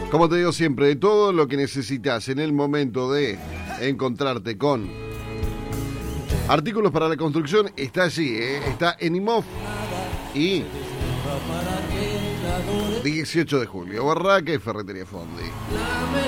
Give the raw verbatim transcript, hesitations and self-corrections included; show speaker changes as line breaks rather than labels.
Como te digo siempre, todo lo que necesitas en el momento de encontrarte con artículos para la construcción está allí, ¿eh? Está en IMOF y dieciocho de julio, Barraca y Ferretería Fondi.